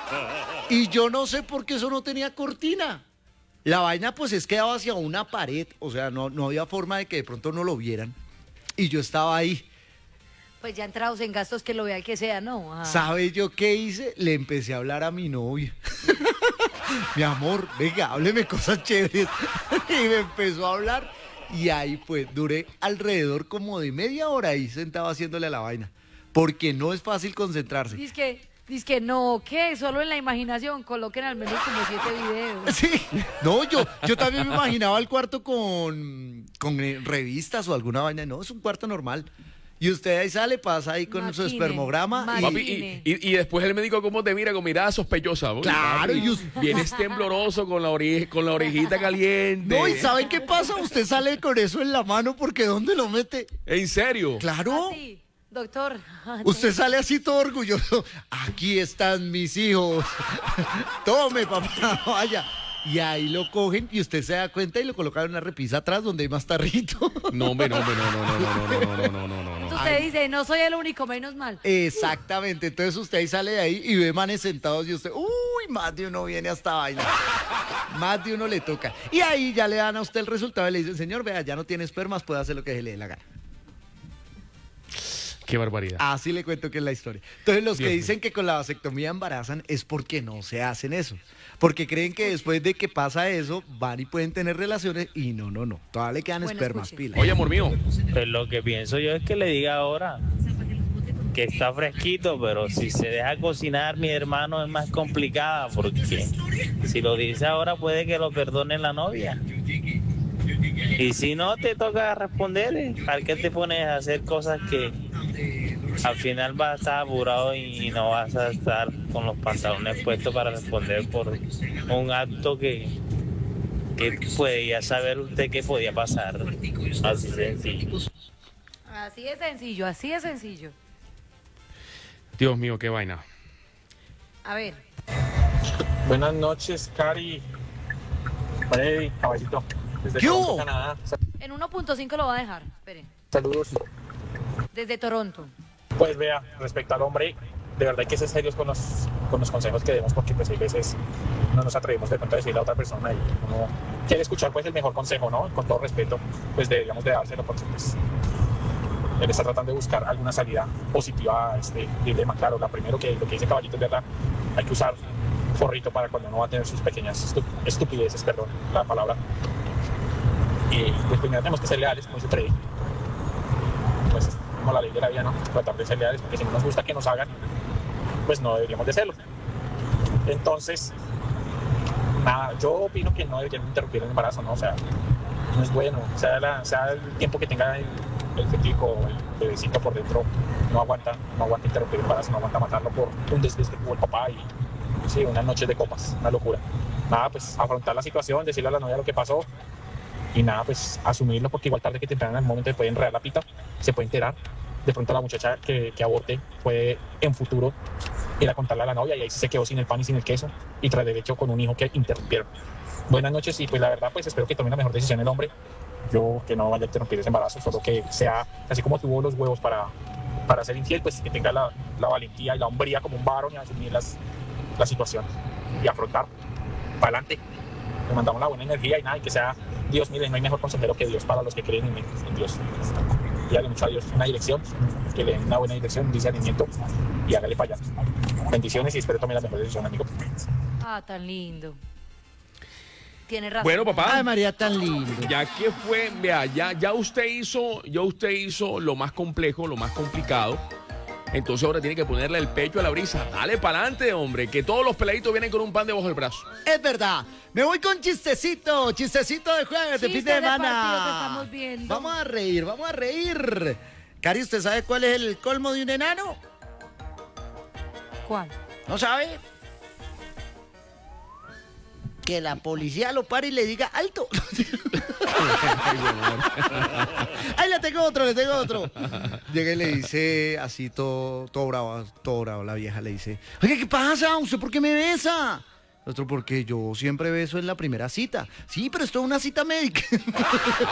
Y yo no sé por qué eso no tenía cortina. La vaina pues es quedaba hacia una pared, o sea, no había forma de que de pronto no lo vieran. Y yo estaba ahí. Pues ya entrados en gastos que lo vea el que sea, ¿no? Ah. ¿Sabe yo qué hice? Le empecé a hablar a mi novia. Mi amor, venga, hábleme cosas chéveres. Y me empezó a hablar. Y ahí pues duré alrededor como de media hora ahí sentado haciéndole a la vaina. Porque no es fácil concentrarse. Dice que no, ¿qué? Solo en la imaginación coloquen al menos como 7 videos. Sí, no, yo también me imaginaba el cuarto con revistas o alguna vaina. No, es un cuarto normal. Y usted ahí sale, pasa ahí con su espermograma. Papi, y después el médico cómo te mira con mirada sospechosa. Claro, papi, vienes tembloroso con la orejita caliente. No, ¿y saben qué pasa? Usted sale con eso en la mano porque ¿dónde lo mete? ¿En serio? Claro. Ah, sí, doctor. Usted sale así todo orgulloso. Aquí están mis hijos. Tome, papá, vaya. Y ahí lo cogen y usted se da cuenta y lo colocan en una repisa atrás donde hay más tarrito. No. Entonces usted dice, no soy el único, menos mal. Exactamente. Entonces usted ahí sale de ahí y ve manes sentados y usted, uy, más de uno viene a esta vaina. Más de uno le toca. Y ahí ya le dan a usted el resultado y le dicen, señor, vea, ya no tiene espermas, puede hacer lo que se le dé la gana. Qué barbaridad. Así le cuento que es la historia. Entonces los Dios que mío. dicen que con la vasectomía embarazan es porque no se hacen eso. Porque creen que después de que pasa eso, van y pueden tener relaciones y no. Todavía le quedan Bueno, espermas, escuche. pila. Oye, amor mío. Pues lo que pienso yo es que le diga ahora que está fresquito, pero si se deja cocinar, mi hermano, es más complicada, porque si lo dice ahora puede que lo perdone la novia. Y si no, te toca responder, al que te pones a hacer cosas que al final vas a estar apurado y no vas a estar con los pantalones puestos para responder por un acto que podía saber usted que podía pasar. Así sencillo. Así de sencillo, así de sencillo. Dios mío, qué vaina. A ver, Buenas noches, Cari. Freddy, caballito. Desde ¿Qué Toronto, hubo? Canadá. en 1.5 lo va a dejar. Espere. Saludos. Desde Toronto. Pues vea, respecto al hombre, de verdad hay que ser serios con los consejos que demos, porque pues hay veces no nos atrevemos de pronto a decirle a otra persona y uno quiere escuchar pues el mejor consejo, ¿no? Con todo respeto, pues deberíamos de dárselo, porque pues él está tratando de buscar alguna salida positiva a este dilema. Claro, lo que dice Caballito es verdad, hay que usar forrito para cuando uno va a tener sus pequeñas estupideces, perdón la palabra. Y pues primero tenemos que ser leales, como dice Freddy. Pues es como la ley de la vida, ¿no? Tratar de ser leales, porque si no nos gusta que nos hagan, pues no deberíamos de hacerlo. Entonces, nada, yo opino que no deberían interrumpir el embarazo, ¿no? O sea, no es bueno. Sea el tiempo que tenga el fetico, el bebecito por dentro, no aguanta interrumpir el embarazo, no aguanta matarlo por un desliz que tuvo el papá y sí, unas noches de copas, una locura. Nada, pues afrontar la situación, decirle a la novia lo que pasó y nada, pues asumirlo, porque igual tarde que temprano en el momento de puede enredar la pita, se puede enterar. De pronto la muchacha que aborte puede en futuro ir a contarle a la novia y ahí se quedó sin el pan y sin el queso y tras derecho con un hijo que interrumpieron. Buenas noches y pues la verdad pues espero que tome la mejor decisión el hombre. Yo que no vaya a interrumpir ese embarazo, solo que sea así como tuvo los huevos para ser infiel, pues que tenga la valentía y la hombría como un varón y asumir la situación y afrontar para adelante. Le mandamos la buena energía y nada, y que sea Dios. Miren, no hay mejor consejero que Dios para los que creen en Dios. Y hágale mucho a Dios una dirección, que le den una buena dirección, un discernimiento y hágale para allá. Bendiciones y espero tome la mejor decisión, amigo. Ah, tan lindo. Tiene razón. Bueno, papá. Ay, María, tan lindo. Ya que fue, vea, ya usted hizo lo más complejo, lo más complicado. Entonces ahora tiene que ponerle el pecho a la brisa. Dale para adelante, hombre, que todos los peladitos vienen con un pan debajo del brazo. Es verdad. Me voy con chistecito de jueves, de fin Chiste de de partido que semana. estamos viendo. Vamos a reír. Cari, ¿usted sabe cuál es el colmo de un enano? ¿Cuál? ¿No sabe? Que la policía lo pare y le diga alto. Ahí le tengo otro. Llega y le dice así todo bravo, la vieja le dice, oye, ¿qué pasa? ¿Usted por qué me besa? El otro, porque yo siempre beso en la primera cita. Sí, pero esto es una cita médica.